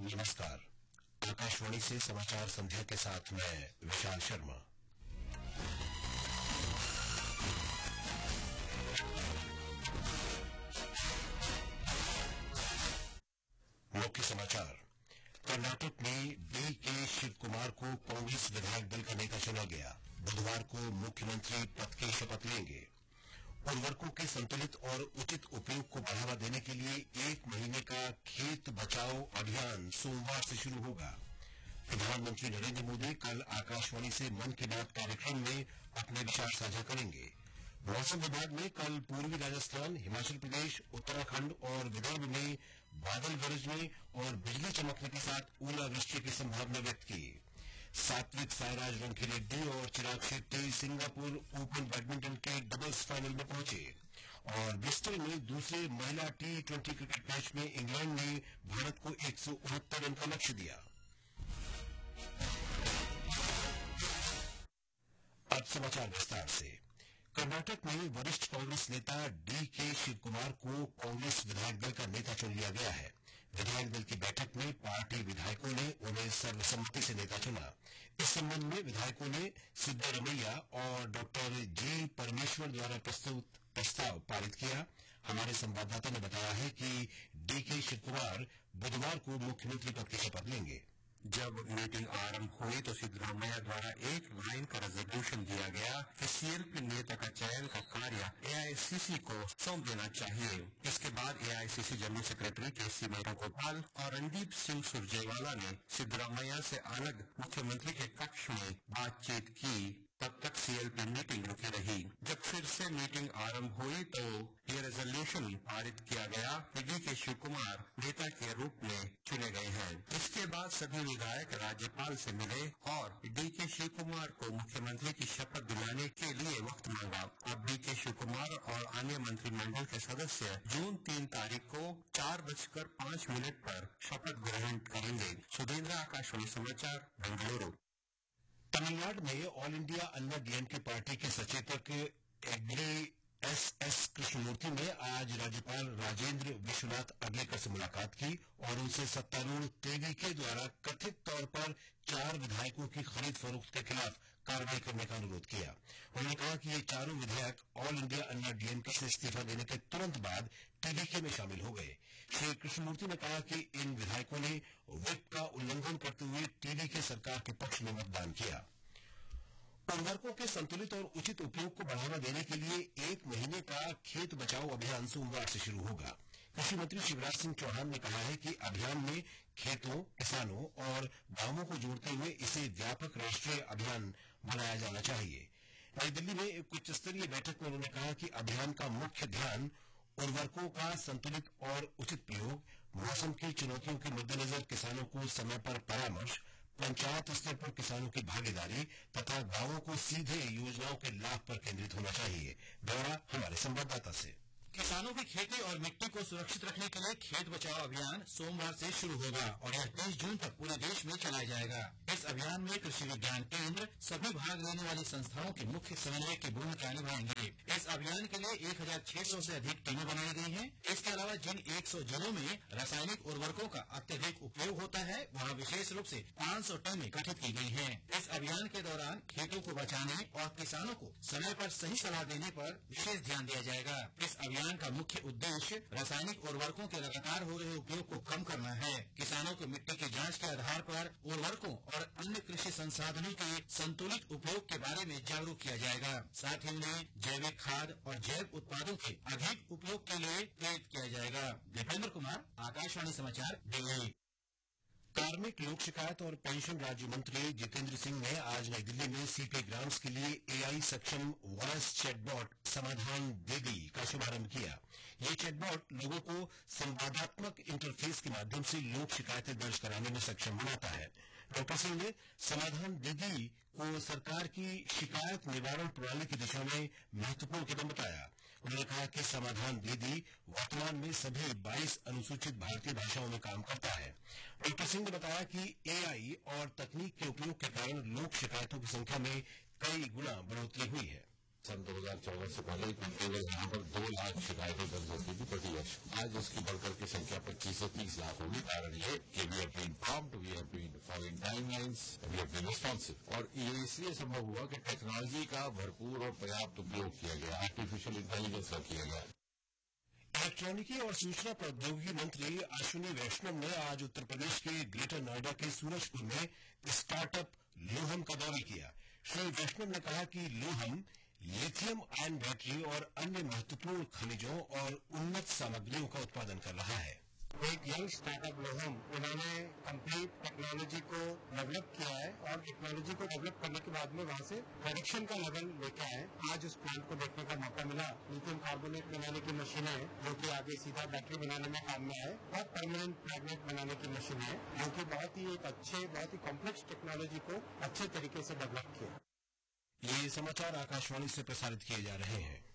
नमस्कार। आकाशवाणी से समाचार संध्या के साथ मैं विशाल शर्मा। मुख्य समाचार। कर्नाटक में डी.के. शिव कुमार को कांग्रेस विधायक दल का नेता चुना गया। बुधवार को मुख्यमंत्री पद की शपथ लेंगे। उर्वरकों के संतुलित और उचित उपयोग को बढ़ावा देने के लिए 1 महीने का खेत बचाओ अभियान सोमवार से शुरू होगा। प्रधानमंत्री नरेंद्र मोदी कल आकाशवाणी से मन की बात कार्यक्रम में अपने विचार साझा करेंगे। मौसम विभाग ने कल पूर्वी राजस्थान, हिमाचल प्रदेश, उत्तराखंड और विदर्भ में बादल गरजने और बिजली चमकने के साथ ओलावृष्टि की संभावना व्यक्त की। सात्विक साईराज रंकीरेड्डी और Chirag Shetty Singapore open badminton के डबल्स फाइनल में पहुंचे और ब्रिस्टल में दूसरे महिला T20 क्रिकेट मैच में इंग्लैंड ने भारत को 169 रन का लक्ष्य दिया। अब समाचार विस्तार से। कर्नाटक में वरिष्ठ कांग्रेस नेता डी.के. शिव कुमार को कांग्रेस विधायक दल का नेता चुन लिया गया है। विधायक दल की बैठक में पार्टी विधायकों ने उन्हें सर्वसम्मति से नेता चुना। इस संबंध में विधायकों ने सिद्धरमैया और डॉक्टर जी परमेश्वर द्वारा प्रस्तुत प्रस्ताव पारित किया। हमारे संवाददाता ने बताया है कि डी.के. शिव कुमार बुधवार को मुख्यमंत्री पद की शपथ लेंगे। जब मीटिंग आरंभ हुई तो सिद्धरामैया द्वारा एक लाइन का रेजोल्यूशन दिया गया कि सीएलपी नेता का चयन का कार्य एआईसीसी को सौंप देना चाहिए। इसके बाद AICC general secretary KC. Venugopal और रणदीप सिंह सुरजेवाला ने सिद्धरामैया से अलग मुख्यमंत्री के कक्ष में बातचीत की। तब तक सीएलपी मीटिंग रुकी रही। जब फिर से मीटिंग आरंभ हुई तो ये रेजोल्यूशन पारित किया गया कि डी.के. शिव कुमार नेता के रूप में चुने गए हैं। इसके बाद सभी विधायक राज्यपाल से मिले और डी.के. शिव कुमार को मुख्यमंत्री की शपथ दिलाने के लिए वक्त मांगा। अब डी.के. शिव कुमार और अन्य मंत्रिमंडल के सदस्य जून 3 तारीख को 4:05 पर शपथ ग्रहण करेंगे। सुधींद्र, आकाशवाणी समाचार, बेंगलुरु। तमिलनाडु में ऑल इंडिया अन्ना डीएमके पार्टी के सचेतक एग्री एस कृष्णमूर्ति ने आज राज्यपाल राजेंद्र विश्वनाथ अर्लेकर से मुलाकात की और उनसे सत्तारूढ़ टीवीके द्वारा कथित तौर पर 4 विधायकों की खरीद फरोख्त के खिलाफ कार्रवाई करने का अनुरोध किया। उन्होंने कहा कि ये चारों विधायक ऑल इंडिया अन्ना डीएमके से इस्तीफा देने के तुरंत बाद टीवीके में शामिल हो गए। श्री कृष्णमूर्ति ने कहा कि इन विधायकों ने व्हिप का उल्लंघन करते हुए टीवीके सरकार के पक्ष में मतदान किया। उर्वरकों के संतुलित और उचित उपयोग को बढ़ावा देने के लिए 1 महीने का खेत बचाओ अभियान सोमवार से शुरू होगा। कृषि मंत्री शिवराज सिंह चौहान ने कहा है कि अभियान में खेतों, किसानों और गांवों को जोड़ते हुए इसे व्यापक राष्ट्रीय अभियान बनाया जाना चाहिए। नई दिल्ली में एक उच्च स्तरीय बैठक में उन्होंने कहा कि अभियान का मुख्य ध्यान उर्वरकों का संतुलित और उचित प्रयोग, मौसम की चुनौतियों के मद्देनजर किसानों को समय पर परामर्श, पंचायत स्तर पर किसानों की भागीदारी तथा गांवों को सीधे योजनाओं के लाभ पर केंद्रित होना चाहिए। ब्यौरा हमारे संवाददाता से। किसानों की खेती और मिट्टी को सुरक्षित रखने के लिए खेत बचाओ अभियान सोमवार से शुरू होगा और यह 23 जून तक पूरे देश में चलाया जाएगा। इस अभियान में कृषि विज्ञान केंद्र सभी भाग लेने वाली संस्थाओं के मुख्य समन्वय की भूमिका निभाएंगे। इस अभियान के लिए 1600 से अधिक टीमें बनाई गई हैं। इसके अलावा जिन 100 जिलों में रासायनिक उर्वरकों का अत्यधिक उपयोग होता है वहाँ विशेष रूप से 500 टीमें गठित की गई हैं। इस अभियान के दौरान खेतों को बचाने और किसानों को समय पर सही सलाह देने पर विशेष ध्यान दिया जाएगा। इस अभियान का मुख्य उद्देश्य रासायनिक उर्वरकों के लगातार हो रहे उपयोग को कम करना है। किसानों को मिट्टी की जांच के आधार पर उर्वरकों और अन्य कृषि संसाधनों के संतुलित उपयोग के बारे में जागरूक किया जाएगा। साथ ही उन्हें जैविक खाद और जैव उत्पादों के अधिक उपयोग के लिए प्रेरित किया जाएगा। दीपेंद्र कुमार, आकाशवाणी समाचार, दिल्ली। कार्मिक, लोक शिकायत और पेंशन राज्य मंत्री जितेंद्र सिंह ने आज नई दिल्ली में सीपी ग्राम्स के लिए एआई सक्षम वॉइस चैटबॉट समाधान दीदी का शुभारंभ किया। ये चैटबॉट लोगों को संवादात्मक इंटरफेस के माध्यम से लोक शिकायतें दर्ज कराने में सक्षम बनाता है। डॉक्टर सिंह ने समाधान दीदी को सरकार की शिकायत निवारण प्रणाली की दिशा में महत्वपूर्ण कदम बताया। उन्होंने कहा कि समाधान दीदी वर्तमान में सभी 22 अनुसूचित भारतीय भाषाओं में काम करता है। डॉक्टर सिंह ने बताया कि एआई और तकनीक के उपयोग के कारण लोक शिकायतों की संख्या में कई गुना बढ़ोतरी हुई है। सन 2014 से पहले केवल यहाँ पर 2 लाख शिकायतें दर्ज होती थी प्रति वर्ष। आज इसकी बढ़कर की संख्या 25 से 30 लाख होगी। कारण ये कि we have been prompt, we have been following timelines, we have been responsive. और ये इसलिए संभव हुआ कि टेक्नोलॉजी का भरपूर और पर्याप्त उपयोग किया गया, आर्टिफिशियल इंटेलिजेंस का किया गया। इलेक्ट्रॉनिकी और सूचना प्रौद्योगिकी मंत्री अश्विनी वैष्णव ने आज उत्तर प्रदेश के ग्रेटर नोएडा के सूरजपुर में स्टार्टअप लोहम का दौरा किया। श्री वैष्णव ने कहा कि लोहम लिथियम आयन बैटरी और अन्य महत्वपूर्ण खनिजों और उन्नत सामग्रियों का उत्पादन कर रहा है। एक यंग स्टार्टअप लोहम, इन्होंने कंप्लीट टेक्नोलॉजी को डेवलप किया है और टेक्नोलॉजी को डेवलप करने के बाद में वहाँ से प्रोडक्शन का लेवल लेके आए। आज उस प्लांट को देखने का मौका मिला। लिथियम कार्बोनेट बनाने की मशीन है जो कि आगे सीधा बैटरी बनाने में काम में है, और परमानेंट मैग्नेट बनाने की मशीन है जो कि बहुत ही कॉम्प्लेक्स टेक्नोलॉजी को अच्छे तरीके से डेवलप किया। ये समाचार आकाशवाणी से प्रसारित किए जा रहे हैं।